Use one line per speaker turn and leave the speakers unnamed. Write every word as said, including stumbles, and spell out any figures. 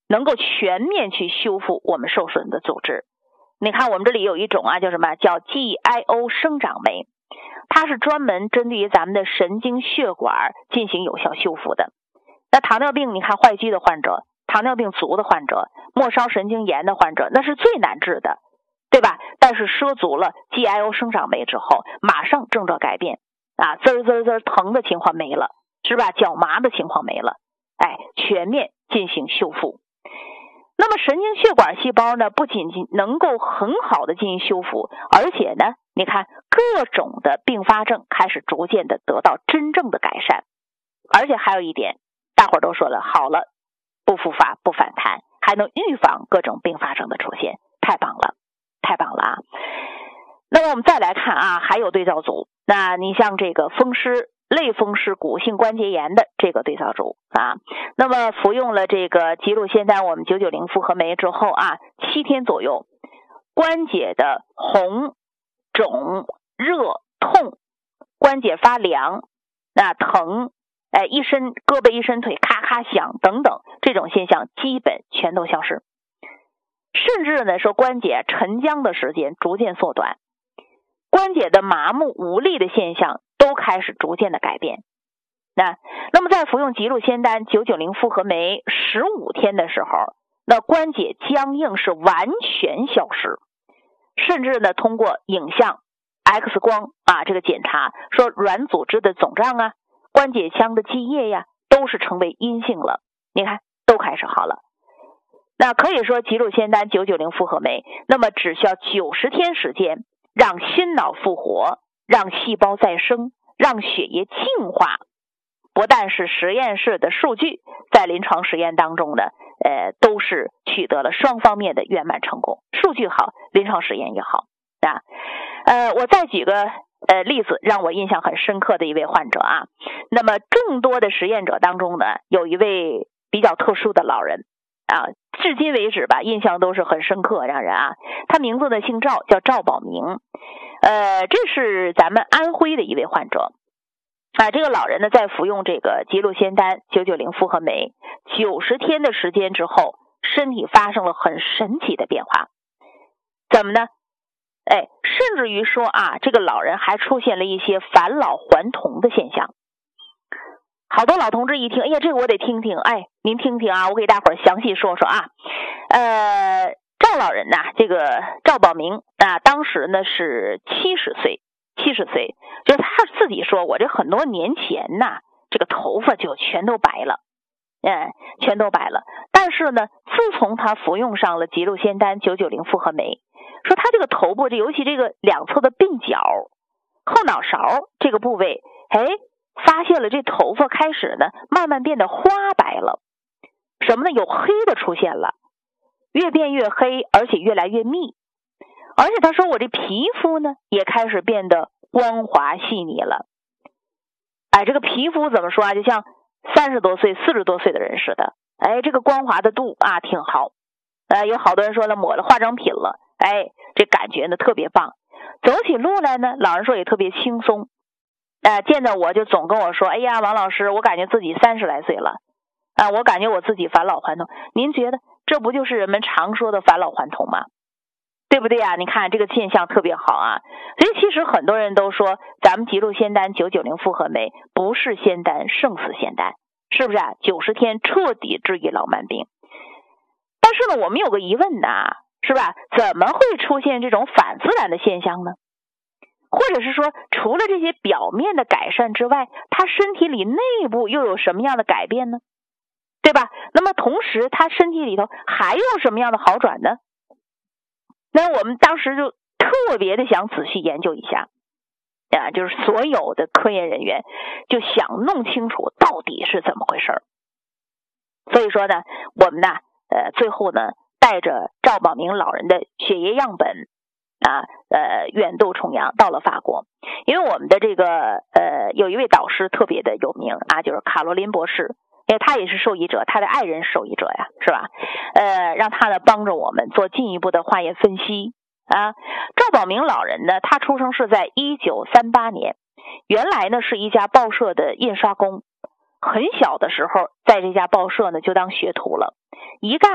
能够全面去修复我们受损的组织。你看我们这里有一种啊，叫什么？叫 G I O 生长酶，它是专门针对于咱们的神经血管进行有效修复的。那糖尿病，你看坏疽的患者，糖尿病足的患者，末梢神经炎的患者，那是最难治的，对吧？但是摄足了 G I O 生长酶之后，马上症状改变啊，滋滋滋疼的情况没了，是吧？脚麻的情况没了，哎，全面进行修复。那么神经血管细胞呢，不仅仅能够很好的进行修复，而且呢，你看各种的并发症开始逐渐的得到真正的改善。而且还有一点，大伙儿都说了，好了，不复发不反弹，还能预防各种并发症的出现，太棒了，太棒了啊！那么我们再来看啊，还有对照组，那你像这个风湿、类风湿骨性关节炎的这个对照组啊，那么服用了这个吉鲁仙丹我们九九零复合酶之后啊，七天左右，关节的红、肿、热、痛，关节发凉、那疼，哎，一伸胳膊一伸腿咔咔响等等，这种现象基本全都消失，甚至呢说关节沉僵的时间逐渐缩短，关节的麻木无力的现象都开始逐渐的改变。那那么在服用吉鲁仙丹九九零复合酶十五天的时候，那关节僵硬是完全消失，甚至呢通过影像 X 光啊这个检查，说软组织的肿胀啊、关节腔的积液呀，都是成为阴性了，你看都开始好了。那可以说吉鲁仙丹九九零复合酶，那么只需要九十天时间，让心脑复活，让细胞再生，让血液净化。不但是实验室的数据，在临床实验当中呢，呃，都是取得了双方面的圆满成功，数据好，临床实验也好啊。呃，我再举个呃例子，让我印象很深刻的一位患者啊。那么众多的实验者当中呢，有一位比较特殊的老人啊，至今为止吧，印象都是很深刻，让人啊。他名字呢姓赵，叫赵宝明。呃，这是咱们安徽的一位患者。啊，这个老人呢，在服用这个吉鲁仙丹九九零复合酶九十天的时间之后，身体发生了很神奇的变化。怎么呢？哎，甚至于说啊，这个老人还出现了一些返老还童的现象。好多老同志一听，哎呀，这个我得听听，哎，您听听啊，我给大伙儿详细说说啊。呃，赵老人呐，这个赵宝明啊，当时呢是七十岁。七十岁，就是他自己说，我这很多年前呐，这个头发就全都白了，哎，全都白了。但是呢，自从他服用上了吉鲁仙丹九九零复合酶，说他这个头部，这尤其这个两侧的鬓角、后脑勺这个部位，哎，发现了这头发开始呢慢慢变得花白了。什么呢？有黑的出现了，越变越黑，而且越来越密。而且他说我这皮肤呢也开始变得光滑细腻了。哎，这个皮肤怎么说啊？就像三十多岁、四十多岁的人似的。哎，这个光滑的度啊挺好。呃，有好多人说了抹了化妆品了，哎，这感觉呢特别棒。走起路来呢，老人说也特别轻松。呃，见到我就总跟我说，哎呀，王老师，我感觉自己三十来岁了。啊，我感觉我自己返老还童。您觉得这不就是人们常说的返老还童吗？对不对啊？你看这个现象特别好啊。所以其实很多人都说咱们吉鲁仙丹九九零复合酶不是仙丹胜似仙丹，是不是啊？九十天彻底治愈老慢病。但是呢，我们有个疑问呐，是吧？怎么会出现这种反自然的现象呢？或者是说，除了这些表面的改善之外，他身体里内部又有什么样的改变呢？对吧？那么同时他身体里头还有什么样的好转呢？那我们当时就特别的想仔细研究一下啊，就是所有的科研人员就想弄清楚到底是怎么回事。所以说呢，我们呢呃最后呢带着赵宝明老人的血液样本啊呃远渡重洋到了法国。因为我们的这个呃有一位导师特别的有名啊，就是卡罗琳博士。因为他也是受益者，他的爱人受益者呀，是吧？呃，让他呢帮着我们做进一步的化验分析啊。赵宝明老人呢，他出生是在一九三八年，原来呢是一家报社的印刷工，很小的时候在这家报社呢就当学徒了，一干